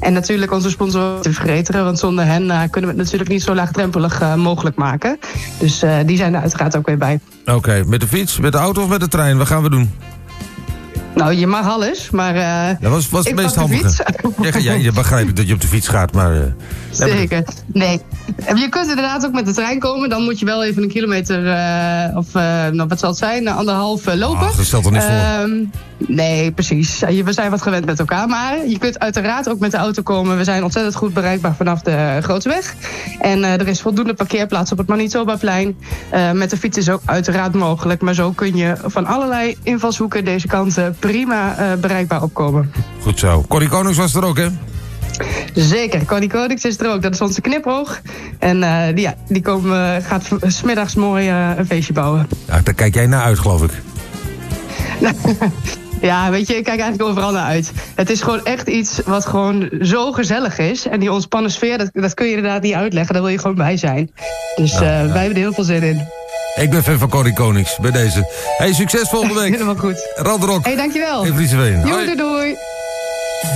En natuurlijk onze sponsoren te vergeten, want zonder hen kunnen we het natuurlijk niet zo laagdrempelig mogelijk maken. Dus die zijn er uiteraard ook weer bij. Oké, met de fiets, met de auto of met de trein? Wat gaan we doen? Nou, je mag alles, maar dat was het meest handige. Je begrijpt dat je op de fiets gaat, maar... Zeker. Nee. Je kunt inderdaad ook met de trein komen. Dan moet je wel even een kilometer, wat zal het zijn, 1,5 lopen. Dat stelt er niet voor. Nee, precies. We zijn wat gewend met elkaar. Maar je kunt uiteraard ook met de auto komen. We zijn ontzettend goed bereikbaar vanaf de Grote Weg. En er is voldoende parkeerplaats op het Manitobaplein. Met de fiets is ook uiteraard mogelijk. Maar zo kun je van allerlei invalshoeken deze kant prima bereikbaar opkomen. Goed zo. Corrie Konings was er ook, hè? Zeker, Connie Konings is er ook. Dat is onze knipoog. En die gaat 's middags mooi een feestje bouwen. Ja, daar kijk jij naar uit, geloof ik. Ja, weet je, ik kijk eigenlijk overal naar uit. Het is gewoon echt iets wat gewoon zo gezellig is. En die ontspannen sfeer, dat kun je inderdaad niet uitleggen. Daar wil je gewoon bij zijn. Dus wij hebben er heel veel zin in. Ik ben fan van Connie Konings, bij deze. Hey, succes volgende week. Helemaal goed. Randrock. Hey, dankjewel. In Frieseveen. Doei, doei.